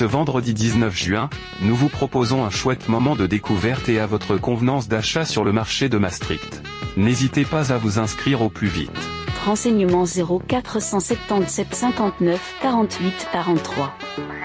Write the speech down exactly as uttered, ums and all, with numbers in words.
ce vendredi dix-neuf juin, nous vous proposons un chouette moment de découverte et à votre convenance d'achat sur le marché de Maastricht. N'hésitez pas à vous inscrire au plus vite. Renseignements zéro quatre cent soixante-dix-sept cinquante-neuf quarante-huit quarante-trois.